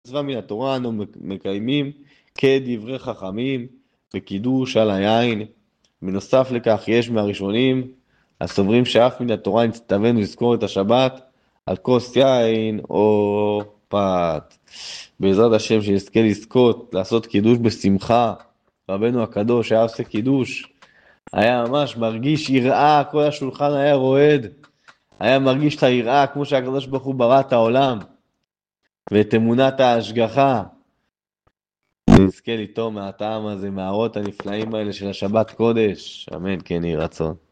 מצווה מן התורה אנו מקיימים כדברי חכמים וקידוש על היין. בנוסף לכך יש מהראשונים הסוברים שאף מן התורה נצטווינו לזכור את השבת על כוס יין או פת. בעזרת השם שנזכה לזכות לעשות קידוש בשמחה. רבנו הקדוש היה עושה קידוש, היה ממש מרגיש יראה, כל השולחן היה רועד, היה מרגיש את היראה כמו שהקדוש ברוך הוא ברא את העולם ואת אמונת ההשגחה. נזכה ליטום מהטעם הזה, מהאורות הנפלאים האלה של השבת קודש, אמן כן יהי רצון.